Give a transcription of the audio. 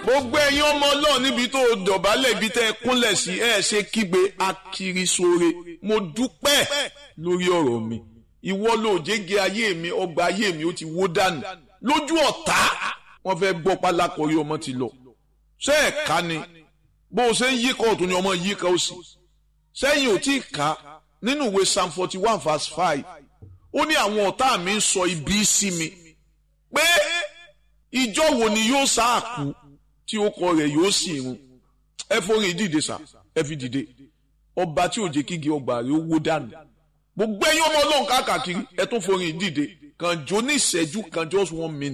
gbogbo ẹ̀yin ọmọ Ọlọ́run níbi tó dọ̀bálẹ̀ ibi tẹ́ ẹ kúnlẹ̀ sí ẹ ṣe kígbe akiri sóore mo dúpẹ́ lórí ọ̀rọ̀ mi ìwọ ló jẹ́gẹ́ ayé mi ọgbà ayé mi ó ti wó dànù lójú ọ̀tá wọ́n fẹ́ gbọ́ pálákọ̀rí ọmọ ti lọ ṣé ẹ̀ka ni bó o ṣe ń yíkọ̀ ọ̀tún ni ọmọ yíkọ̀ òsì sẹ́yìn ò tí ì ká nínú ìwé Psalm 41 verse 5 ó ní àwọn ọ̀tá mi ń sọ ibi sí mi pé ìjọ wo ni yóò sáàkú tí ó kọ rẹ̀ yóò sì run ẹ forin dìde sá ẹ fi dìde ọba tí ò jẹ́ kígi ọgbà rẹ̀ ó wó dànù gbogbo ẹ̀yin ọmọ Ọlọ́run káàkiri ẹ tún forin dìde kàn jó ní ìṣẹ́jú kan just 1 minute.